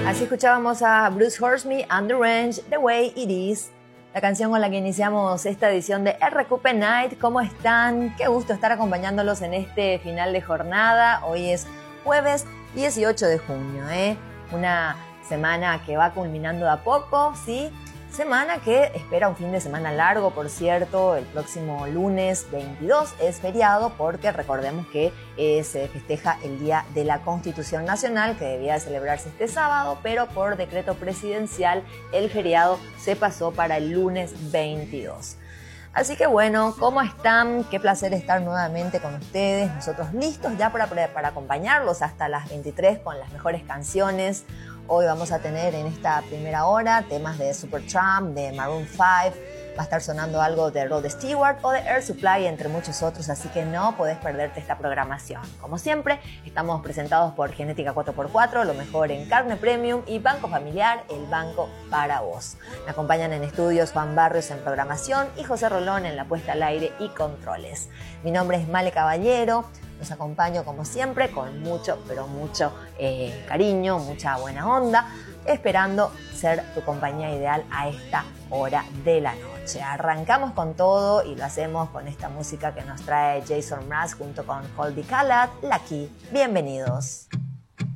Así escuchábamos a Bruce Hornsby and the Range, The Way It Is, la canción con la que iniciamos esta edición de RQP Night. ¿Cómo están? Qué gusto estar acompañándolos en este final de jornada. Hoy es jueves 18 de junio, una semana que va culminando de a poco, ¿sí? Semana que espera un fin de semana largo, por cierto. El próximo lunes 22 es feriado porque recordemos que se festeja el Día de la Constitución Nacional, que debía de celebrarse este sábado, pero por decreto presidencial el feriado se pasó para el lunes 22. Así que bueno, ¿cómo están? Qué placer estar nuevamente con ustedes. Nosotros listos ya para acompañarlos hasta las 23 con las mejores canciones. Hoy vamos a tener en esta primera hora temas de Supertramp, de Maroon 5, va a estar sonando algo de Rod Stewart o de Air Supply, entre muchos otros, así que no podés perderte esta programación. Como siempre, estamos presentados por Genética 4x4, lo mejor en carne premium, y Banco Familiar, el banco para vos. Me acompañan en estudios Juan Barrios en programación y José Rolón en la puesta al aire y controles. Mi nombre es Male Caballero. Los acompaño como siempre con mucho, pero mucho cariño, mucha buena onda, esperando ser tu compañía ideal a esta hora de la noche. Arrancamos con todo y lo hacemos con esta música que nos trae Jason Mraz junto con Colby Calad, Lucky. Bienvenidos.